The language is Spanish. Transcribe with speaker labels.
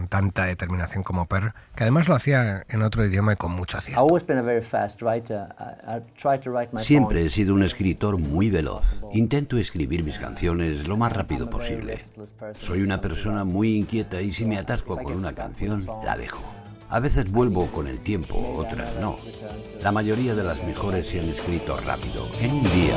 Speaker 1: tanta determinación como Per, que además lo hacía en otro idioma y con mucho acierto.
Speaker 2: Siempre he sido un escritor muy veloz. Intento escribir mis canciones lo más rápido posible. Soy una persona muy inquieta y si me atasco con una canción, la dejo. A veces vuelvo con el tiempo, otras no. La mayoría de las mejores se han escrito rápido, en un día